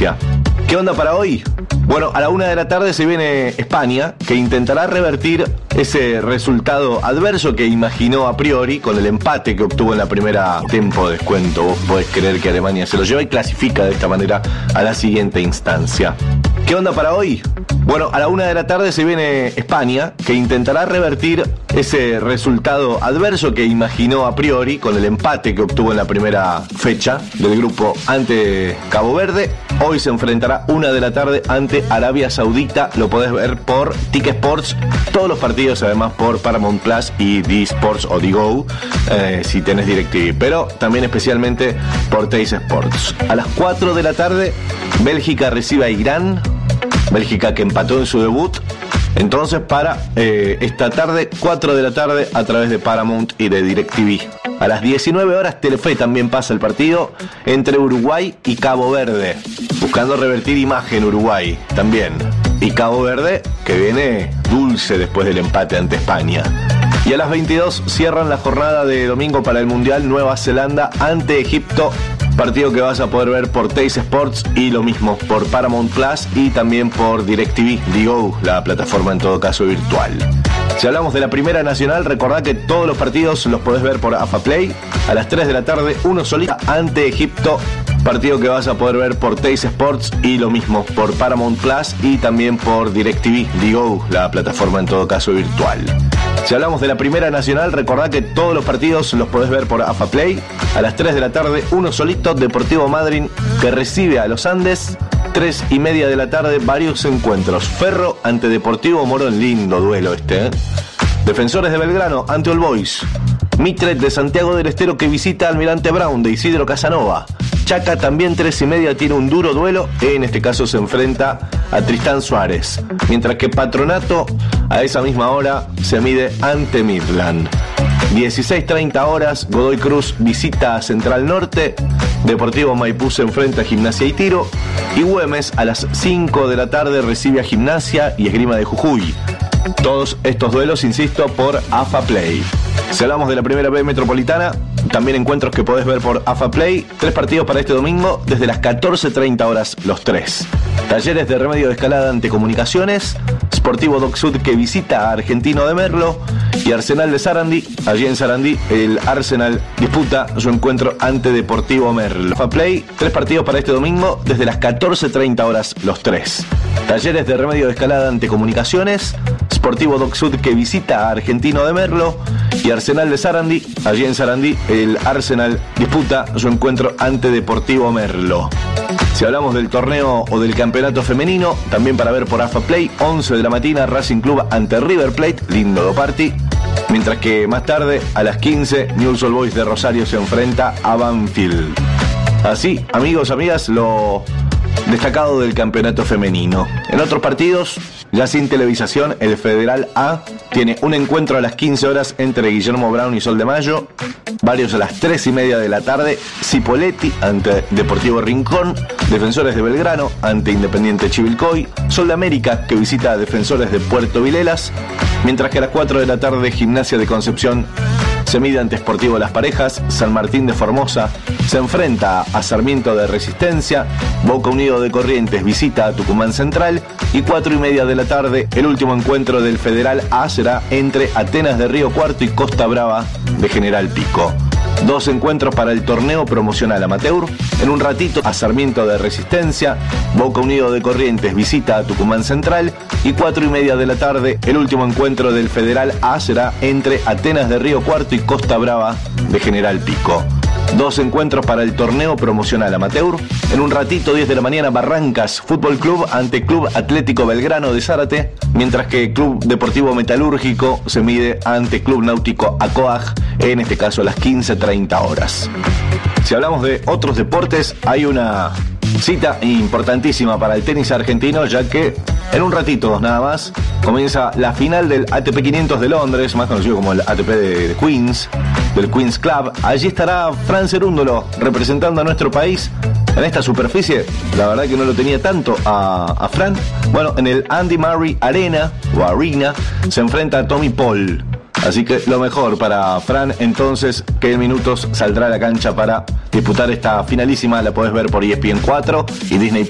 instancia. ¿Qué onda para hoy? Bueno, a la 1 de la tarde se viene España, que intentará revertir ese resultado adverso que imaginó a priori con el empate que obtuvo en la primera tiempo de descuento. Vos podés creer que Alemania se lo lleva y clasifica de esta manera a la siguiente instancia. ¿Qué onda para hoy? Bueno, a la 1 de la tarde se viene España, que intentará revertir ese resultado adverso que imaginó a priori con el empate que obtuvo en la primera fecha del grupo ante Cabo Verde. Hoy se enfrentará 1 de la tarde ante Arabia Saudita. Lo podés ver por TIC Sports. Todos los partidos además por Paramount Plus y D-Sports o D-Go si tenés DirecTV. Pero también especialmente por Teis Sports. A las 4 de la tarde Bélgica recibe a Irán. Bélgica que empató en su debut. Entonces para esta tarde, 4 de la tarde a través de Paramount y de DirecTV. A las 19 horas Telefe también pasa el partido entre Uruguay y Cabo Verde, buscando revertir imagen Uruguay también. Y Cabo Verde que viene dulce después del empate ante España. Y a las 22 cierran la jornada de domingo para el Mundial Nueva Zelanda ante Egipto. Partido que vas a poder ver por Teis Sports y lo mismo por Paramount Plus y también por DirecTV, Go, la plataforma en todo caso virtual. Si hablamos de la Primera Nacional, recordad que todos los partidos los podés ver por AFA Play. A las 3 de la tarde, uno solito ante Egipto. Partido que vas a poder ver por Teis Sports y lo mismo por Paramount Plus y también por DirecTV, Go, la plataforma en todo caso virtual. Si hablamos de la Primera Nacional, recordad que todos los partidos los podés ver por AFA Play. A las 3 de la tarde, uno solito, Deportivo Madryn, que recibe a los Andes. 3:30 de la tarde, varios encuentros. Ferro ante Deportivo Morón, lindo duelo este, ¿eh? Defensores de Belgrano ante All Boys. Mitre de Santiago del Estero que visita Almirante Brown de Isidro Casanova. Chaca también 3:30 tiene un duro duelo, en este caso se enfrenta a Tristán Suárez, mientras que Patronato a esa misma hora se mide ante Midland. 16:30 horas, Godoy Cruz visita a Central Norte, Deportivo Maipú se enfrenta a Gimnasia y Tiro, y Güemes a las 5 de la tarde recibe a Gimnasia y Esgrima de Jujuy. Todos estos duelos, insisto, por AFA Play. Si hablamos de la Primera B Metropolitana, también encuentros que podés ver por AFA Play. 3 partidos para este domingo, desde las 14:30 horas los 3. Talleres de Remedio de Escalada ante Comunicaciones, Sportivo Doc Sud que visita a Argentino de Merlo y Arsenal de Sarandí. Allí en Sarandí el Arsenal disputa su encuentro ante Deportivo Merlo. AFA Play, 3 partidos para este domingo, desde las 14:30 horas los 3. Talleres de Remedio de Escalada ante Comunicaciones, Sportivo Doc Sud que visita a Argentino de Merlo y Arsenal de Sarandí. Allí en Sarandí el Arsenal disputa su encuentro ante Deportivo Merlo. Si hablamos del torneo o del campeonato femenino, también para ver por AFA Play, 11 de la mañana Racing Club ante River Plate, lindo do party. Mientras que más tarde, a las 15, Newell's Old Boys de Rosario se enfrenta a Banfield. Así, amigos, amigas, lo destacado del campeonato femenino. En otros partidos, ya sin televisación, el Federal A tiene un encuentro a las 15 horas entre Guillermo Brown y Sol de Mayo. Varios a las 3:30 de la tarde, Cipolletti ante Deportivo Rincón, Defensores de Belgrano ante Independiente Chivilcoy, Sol de América que visita a Defensores de Puerto Vilelas, mientras que a las 4 de la tarde Gimnasia de Concepción se mide ante Sportivo Las Parejas, San Martín de Formosa se enfrenta a Sarmiento de Resistencia, Boca Unido de Corrientes visita a Tucumán Central y 4:30 de la tarde el último encuentro del Federal A será entre Atenas de Río Cuarto y Costa Brava de General Pico. 2 encuentros para el torneo promocional amateur. En un ratito a Sarmiento de Resistencia, Boca Unido de Corrientes visita a Tucumán Central y 4:30 de la tarde el último encuentro del Federal A será entre Atenas de Río Cuarto y Costa Brava de General Pico. 2 encuentros para el torneo promocional amateur. En un ratito, 10 de la mañana, Barrancas Fútbol Club ante Club Atlético Belgrano de Zárate, mientras que Club Deportivo Metalúrgico se mide ante Club Náutico Acoaj, en este caso a las 15:30 horas. Si hablamos de otros deportes, hay una cita importantísima para el tenis argentino, ya que en un ratito nada más comienza la final del ATP 500 de Londres, más conocido como el ATP de Queens, del Queens Club. Allí estará Fran Cerúndolo representando a nuestro país en esta superficie. La verdad que no lo tenía tanto a Fran. Bueno, en el Andy Murray Arena o Arena se enfrenta a Tommy Paul. Así que lo mejor para Fran, entonces, que en minutos saldrá a la cancha para disputar esta finalísima. La podés ver por ESPN 4 y Disney+.